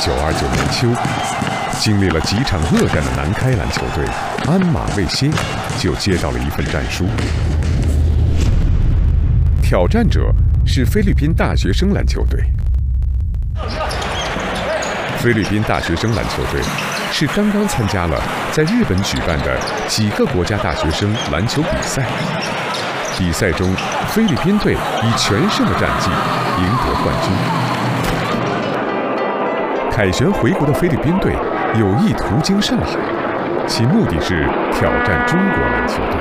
年秋，经历了几场恶战的南开篮球队，鞍马未歇，就接到了一份战书。挑战者是菲律宾大学生篮球队。菲律宾大学生篮球队是刚刚参加了在日本举办的几个国家大学生篮球比赛。比赛中，菲律宾队以全胜的战绩赢得冠军。凯旋回国的菲律宾队有意途经上海，其目的是挑战中国篮球队。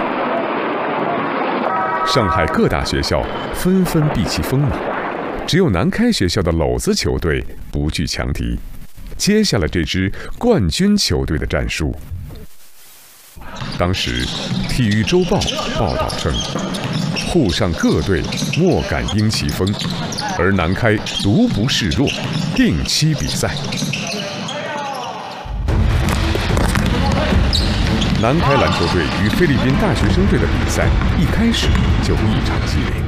上海各大学校纷纷避其锋芒，只有南开学校的篓子球队不惧强敌，接下了这支冠军球队的战术。当时，《体育周报》报道称，沪上各队莫敢应其锋，而南开独不示弱，定期比赛。南开篮球队与菲律宾大学生队的比赛一开始就异常激烈，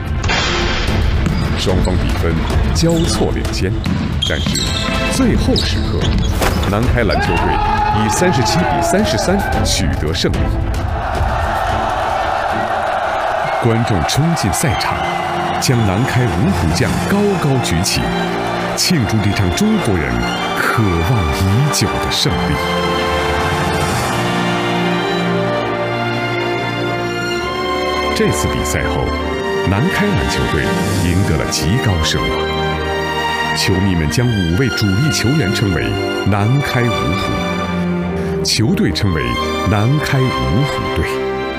双方比分交错领先，但是最后时刻，南开篮球队以37-33取得胜利。观众冲进赛场，将南开五虎将高高举起，庆祝这场中国人渴望已久的胜利。这次比赛后，南开篮球队赢得了极高声望，球迷们将5位主力球员称为南开五虎，球队称为南开五虎队。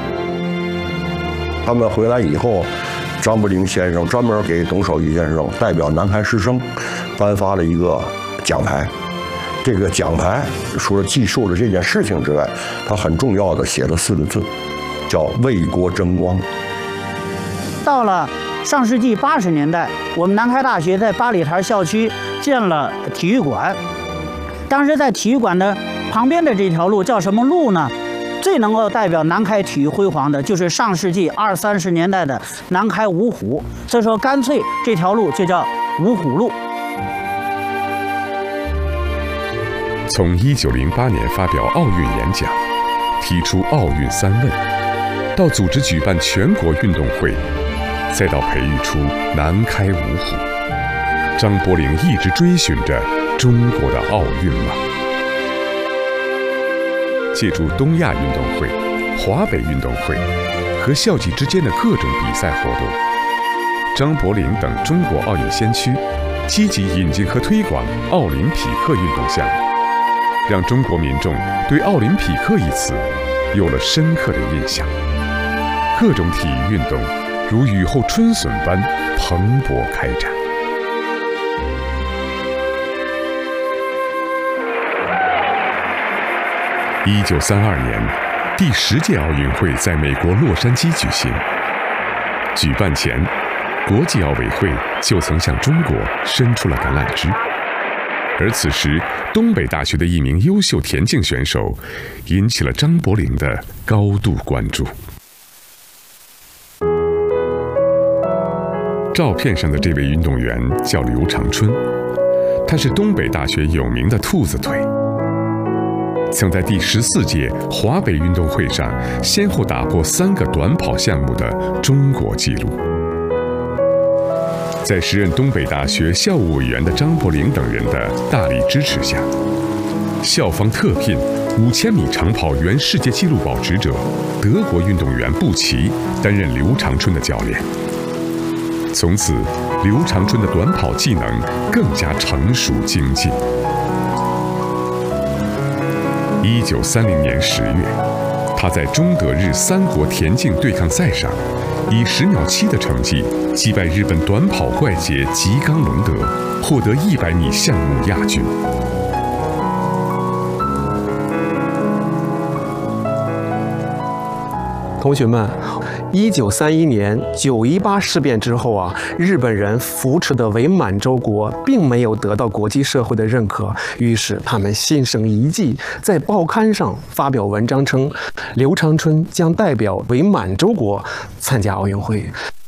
他们回来以后，张伯苓先生专门给董守一先生代表南开师生颁发了一个奖牌。这个奖牌除了记述了这件事情之外，他很重要的写了4个字，叫为国争光。 到了上世纪80年代，我们南开大学在八里台校区建了体育馆。当时在体育馆的旁边的这条路叫什么路呢？最能够代表南开体育辉煌的，就是上世纪20、30年代的南开五虎。所以说，干脆这条路就叫五虎路。 从1908年发表奥运演讲，提出奥运3问，到组织举办全国运动会，再到培育出南开五虎，张伯苓一直追寻着中国的奥运梦。借助东亚运动会、华北运动会和校际之间的各种比赛活动，张伯苓等中国奥运先驱积极引进和推广奥林匹克运动项目，让中国民众对奥林匹克一词有了深刻的印象。各种体育运动如雨后春笋般蓬勃开展。1932年，第10届奥运会在美国洛杉矶举行。举办前，国际奥委会就曾向中国伸出了橄榄枝，而此时东北大学的一名优秀田径选手引起了张伯苓的高度关注。照片上的这位运动员叫刘长春，他是东北大学有名的兔子腿，曾在第14届华北运动会上先后打破3个短跑项目的中国纪录。在时任东北大学校务委员的张伯苓等人的大力支持下，校方特聘5000米长跑原世界纪录保持者德国运动员布奇担任刘长春的教练。从此，刘长春的短跑技能更加成熟精进。1930年10月，他在中德日3国田径对抗赛上，以10秒7的成绩击败日本短跑怪杰吉冈隆德，获得100米项目亚军。 同学们，1931年9·18事变之后啊，日本人扶持的伪满洲国并没有得到国际社会的认可，于是他们心生一计，在报刊上发表文章称，刘长春将代表伪满洲国参加奥运会。